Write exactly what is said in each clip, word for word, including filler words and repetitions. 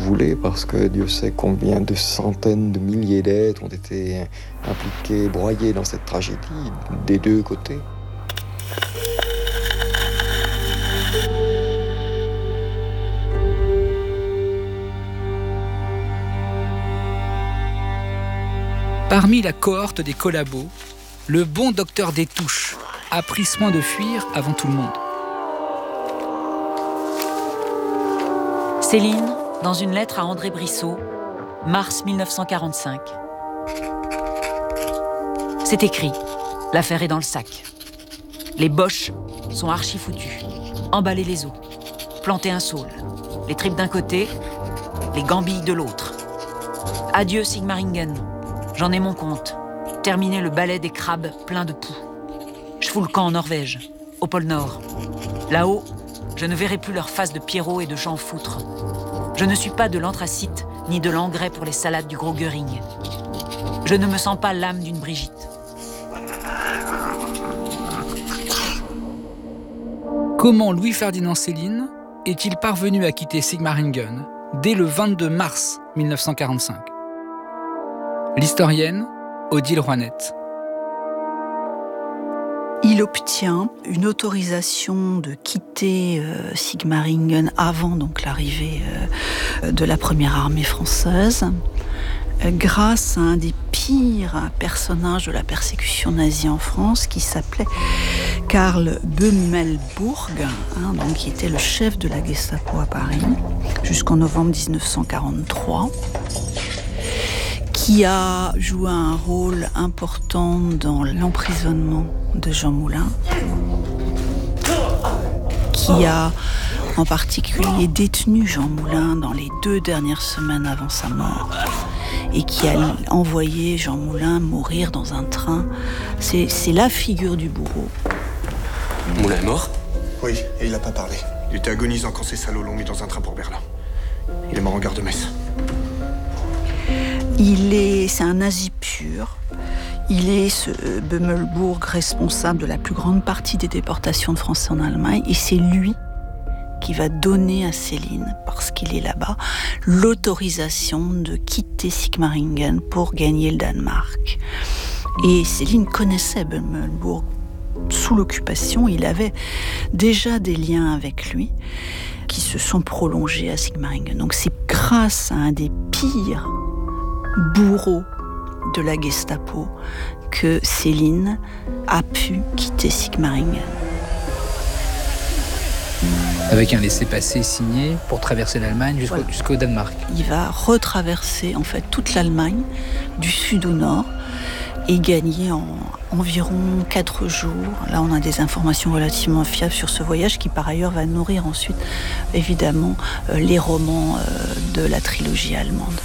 voulez, parce que Dieu sait combien de centaines de milliers d'êtres ont été impliqués, broyés dans cette tragédie, des deux côtés. Parmi la cohorte des collabos, le bon docteur Détouche a pris soin de fuir avant tout le monde. Céline, dans une lettre à André Brissot, mars mille neuf cent quarante-cinq. C'est écrit, l'affaire est dans le sac. Les boches sont archi foutus. Emballer les os, planter un saule, les tripes d'un côté, les gambilles de l'autre. Adieu Sigmaringen, j'en ai mon compte. Terminer le balai des crabes pleins de poux. Je fous le camp en Norvège, au pôle Nord. Là-haut, je ne verrai plus leur face de Pierrot et de Jean Foutre. Je ne suis pas de l'anthracite, ni de l'engrais pour les salades du gros Göring. Je ne me sens pas l'âme d'une Brigitte. Comment Louis-Ferdinand Céline est-il parvenu à quitter Sigmaringen dès le vingt-deux mars mille neuf cent quarante-cinq? L'historienne Odile Roinette. Il obtient une autorisation de quitter euh, Sigmaringen avant donc l'arrivée euh, de la première armée française, euh, grâce à un des pires personnages de la persécution nazie en France, qui s'appelait Karl Böhmelburg, hein, donc qui était le chef de la Gestapo à Paris jusqu'en novembre dix-neuf cent quarante-trois. Qui a joué un rôle important dans l'emprisonnement de Jean Moulin, qui a en particulier détenu Jean Moulin dans les deux dernières semaines avant sa mort, et qui a envoyé Jean Moulin mourir dans un train. C'est, c'est la figure du bourreau. Moulin est mort ? Oui, et il n'a pas parlé. Il était agonisant quand ces salauds l'ont mis dans un train pour Berlin. Il est mort en gare de Metz. Il est, c'est un nazi pur. Il est, ce Böhmelburg, responsable de la plus grande partie des déportations de Français en Allemagne. Et c'est lui qui va donner à Céline, parce qu'il est là-bas, l'autorisation de quitter Sigmaringen pour gagner le Danemark. Et Céline connaissait Böhmelburg. Sous l'occupation, il avait déjà des liens avec lui qui se sont prolongés à Sigmaringen. Donc c'est grâce à un des pires bourreau de la Gestapo que Céline a pu quitter Sigmaringen. Avec un laissez-passer signé pour traverser l'Allemagne jusqu'au, voilà. jusqu'au Danemark. Il va retraverser en fait toute l'Allemagne, du sud au nord, et gagner en environ quatre jours. Là, on a des informations relativement fiables sur ce voyage qui, par ailleurs, va nourrir ensuite, évidemment, euh, les romans euh, de la trilogie allemande.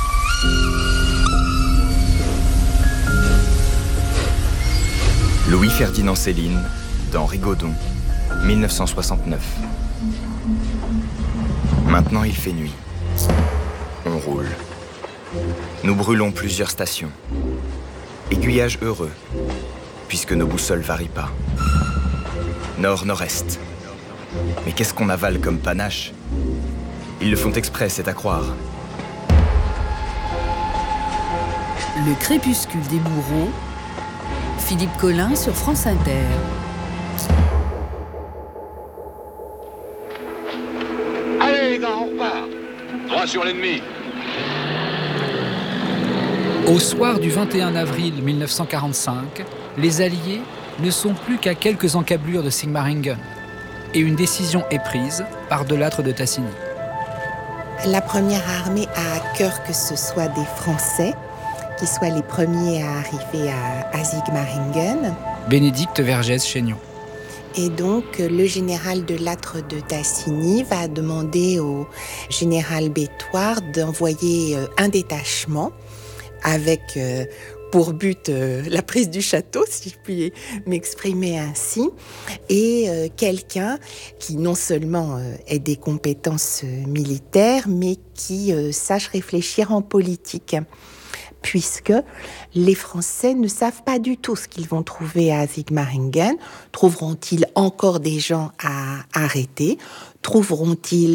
Louis-Ferdinand Céline, dans Rigaudon, dix-neuf cent soixante-neuf. Maintenant, il fait nuit. On roule. Nous brûlons plusieurs stations. Aiguillage heureux, puisque nos boussoles varient pas. Nord-nord-est. Mais qu'est-ce qu'on avale comme panache? Ils le font exprès, c'est à croire. Le crépuscule des bourreaux, Philippe Collin sur France Inter. Allez les gars, on repart. Droit sur l'ennemi. Au soir du vingt et un avril mille neuf cent quarante-cinq, les Alliés ne sont plus qu'à quelques encablures de Sigmaringen. Et une décision est prise par De Lattre de Tassigny. La première armée a à cœur que ce soit des Français qui soient les premiers à arriver à, à Sigmaringen. Bénédicte Vergès-Chaignon. Et donc, le général De Lattre de Tassigny va demander au général Bétoir d'envoyer un détachement avec euh, pour but euh, la prise du château, si je puis m'exprimer ainsi, et euh, quelqu'un qui non seulement euh, ait des compétences euh, militaires, mais qui euh, sache réfléchir en politique, puisque les Français ne savent pas du tout ce qu'ils vont trouver à Sigmaringen. Trouveront-ils encore des gens à arrêter? Trouveront-ils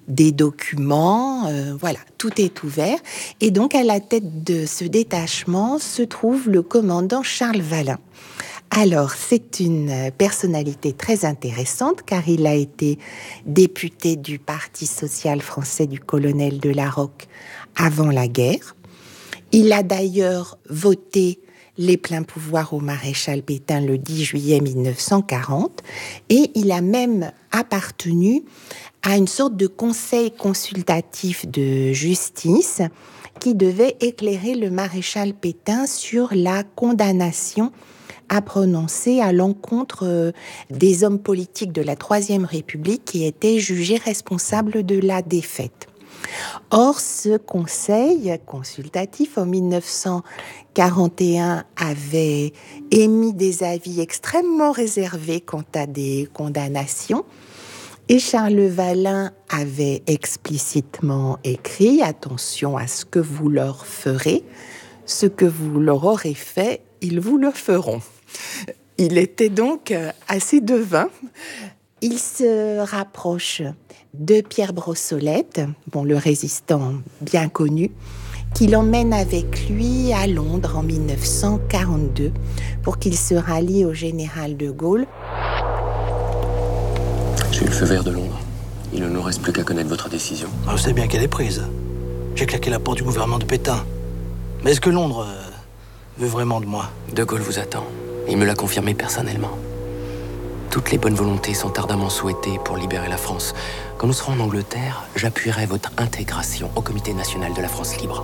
des documents, euh, voilà, tout est ouvert. Et donc, à la tête de ce détachement se trouve le commandant Charles Valin. Alors, c'est une personnalité très intéressante car il a été député du Parti social français du colonel de La Rocque avant la guerre. Il a d'ailleurs voté les pleins pouvoirs au maréchal Pétain le dix juillet mille neuf cent quarante et il a même appartenu à une sorte de conseil consultatif de justice qui devait éclairer le maréchal Pétain sur la condamnation à prononcer à l'encontre des hommes politiques de la Troisième République qui étaient jugés responsables de la défaite. Or, ce conseil consultatif, en mille neuf cent quarante et un, avait émis des avis extrêmement réservés quant à des condamnations. Et Charles Valin avait explicitement écrit « Attention à ce que vous leur ferez, ce que vous leur aurez fait, ils vous le feront ». Il était donc assez devin. Il se rapproche de Pierre Brossolette, bon, le résistant bien connu, qui l'emmène avec lui à Londres en mille neuf cent quarante-deux pour qu'il se rallie au général de Gaulle. J'ai eu le feu vert de Londres. Il ne nous reste plus qu'à connaître votre décision. On sait bien qu'elle est prise. J'ai claqué la porte du gouvernement de Pétain. Mais est-ce que Londres euh, veut vraiment de moi? De Gaulle vous attend. Il me l'a confirmé personnellement. Toutes les bonnes volontés sont ardemment souhaitées pour libérer la France. Quand nous serons en Angleterre, j'appuierai votre intégration au Comité national de la France libre.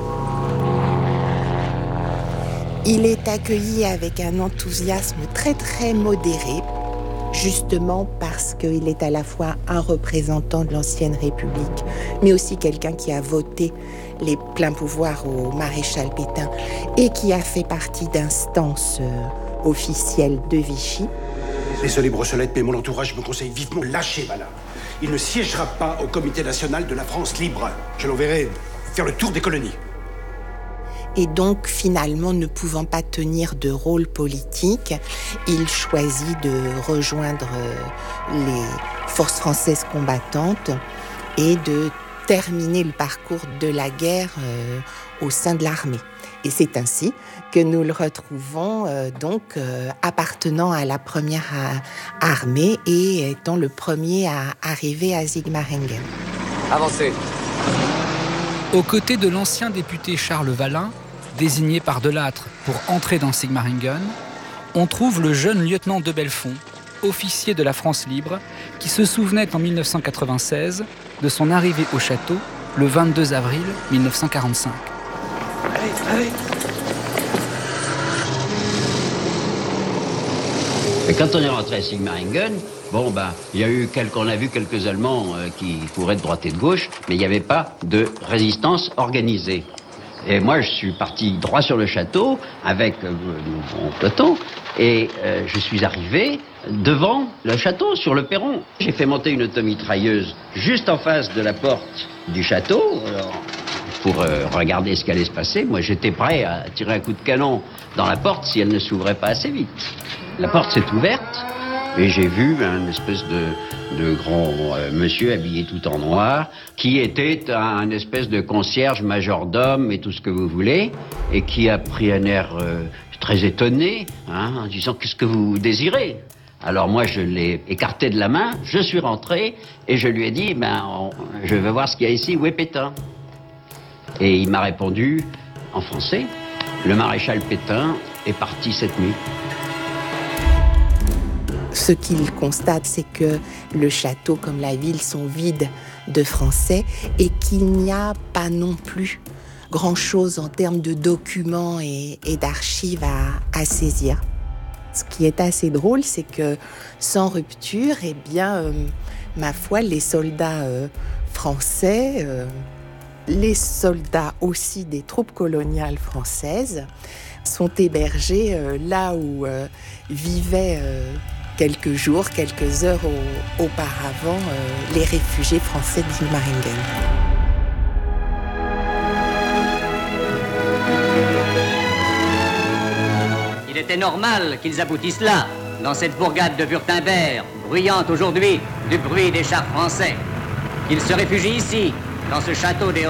Il est accueilli avec un enthousiasme très très modéré, justement parce qu'il est à la fois un représentant de l'ancienne République, mais aussi quelqu'un qui a voté les pleins pouvoirs au maréchal Pétain et qui a fait partie d'instances euh, officielles de Vichy. Désolé, Brossolette, mais mon entourage me conseille vivement lâcher Valin. Il ne siégera pas au Comité national de la France libre. Je l'enverrai faire le tour des colonies. Et donc, finalement, ne pouvant pas tenir de rôle politique, il choisit de rejoindre les forces françaises combattantes et de terminer le parcours de la guerre euh, au sein de l'armée. Et c'est ainsi que nous le retrouvons euh, donc euh, appartenant à la première à, armée et étant le premier à arriver à Sigmaringen. Avancez. Aux côtés de l'ancien député Charles Valin, désigné par Delattre pour entrer dans Sigmaringen, on trouve le jeune lieutenant de Belfond, officier de la France libre, qui se souvenait en mille neuf cent quatre-vingt-seize de son arrivée au château le vingt-deux avril mille neuf cent quarante-cinq. Allez, allez. Et quand on est rentré à Sigmaringen, bon ben, il y a eu quelques, on a vu quelques Allemands euh, qui couraient de droite et de gauche, mais il n'y avait pas de résistance organisée. Et moi, je suis parti droit sur le château avec euh, mon peloton, et euh, je suis arrivé devant le château, sur le perron. J'ai fait monter une automitrailleuse juste en face de la porte du château, alors, pour euh, regarder ce qui allait se passer. Moi, j'étais prêt à tirer un coup de canon dans la porte si elle ne s'ouvrait pas assez vite. La porte s'est ouverte, et j'ai vu un espèce de, de grand euh, monsieur habillé tout en noir, qui était un espèce de concierge, majordome et tout ce que vous voulez, et qui a pris un air euh, très étonné, hein, en disant « Qu'est-ce que vous désirez ?» Alors moi, je l'ai écarté de la main, je suis rentré, et je lui ai dit ben, on, « Je veux voir ce qu'il y a ici, où est Pétain ?» Et il m'a répondu en français « Le maréchal Pétain est parti cette nuit. » Ce qu'il constate, c'est que le château comme la ville sont vides de Français et qu'il n'y a pas non plus grand-chose en termes de documents et, et d'archives à, à saisir. Ce qui est assez drôle, c'est que sans rupture, eh bien, euh, ma foi, les soldats euh, français, euh, les soldats aussi des troupes coloniales françaises, sont hébergés euh, là où euh, vivaient euh, quelques jours, quelques heures au, auparavant, euh, les réfugiés français de Sigmaringen. Il était normal qu'ils aboutissent là, dans cette bourgade de Wurtemberg, bruyante aujourd'hui du bruit des chars français. qu'ils se réfugient ici, dans ce château des